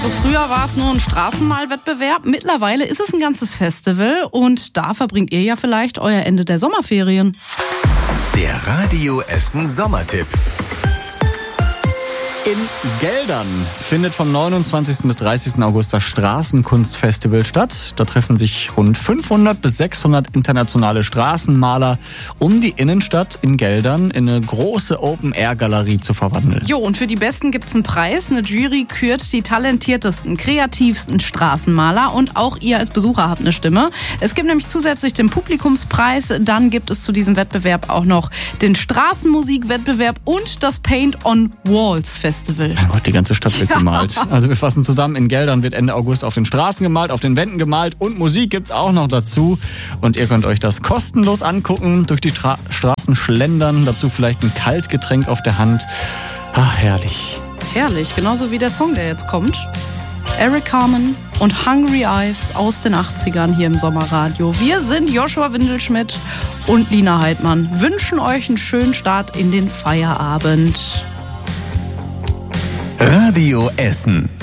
So früher war es nur ein Straßenmalwettbewerb. Mittlerweile ist es ein ganzes Festival und da verbringt ihr ja vielleicht euer Ende der Sommerferien. Der Radio Essen Sommertipp. In Geldern findet vom 29. bis 30. August das Straßenkunstfestival statt. Da treffen sich rund 500 bis 600 internationale Straßenmaler, um die Innenstadt in Geldern in eine große Open-Air-Galerie zu verwandeln. Jo, und für die Besten gibt's einen Preis. Eine Jury kürt die talentiertesten, kreativsten Straßenmaler und auch ihr als Besucher habt eine Stimme. Es gibt nämlich zusätzlich den Publikumspreis. Dann gibt es zu diesem Wettbewerb auch noch den Straßenmusikwettbewerb und das Paint on Walls Festival. Mein Gott, die ganze Stadt wird gemalt. Also wir fassen zusammen, in Geldern wird Ende August auf den Straßen gemalt, auf den Wänden gemalt und Musik gibt's auch noch dazu. Und ihr könnt euch das kostenlos angucken, durch die Straßen schlendern, dazu vielleicht ein Kaltgetränk auf der Hand. Ach, herrlich. Herrlich, genauso wie der Song, der jetzt kommt. Eric Carmen und Hungry Eyes aus den 80ern hier im Sommerradio. Wir sind Joshua Windelschmidt und Lina Heidmann. Wünschen euch einen schönen Start in den Feierabend. Radio Essen.